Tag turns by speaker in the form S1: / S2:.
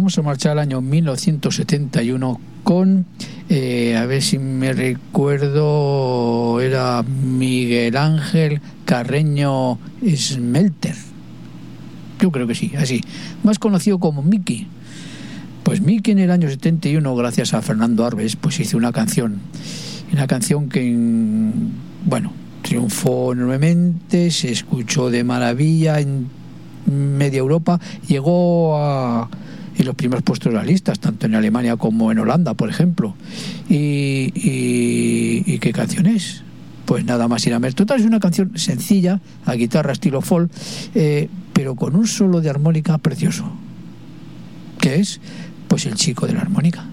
S1: vamos a marchar al año 1971 con, a ver si me recuerdo, era Miguel Ángel Carreño Smelter. Yo creo que sí, así. Más conocido como Miki. Pues Miki en el año 71, gracias a Fernando Arbes, pues hizo una canción que, bueno, triunfó enormemente, se escuchó de maravilla en media Europa, llegó en los primeros puestos de las listas, tanto en Alemania como en Holanda, por ejemplo. ¿Y qué canción es? Pues nada más y nada menos. Total, es una canción sencilla, a guitarra estilo folk, pero con un solo de armónica precioso, que es pues El chico de la armónica.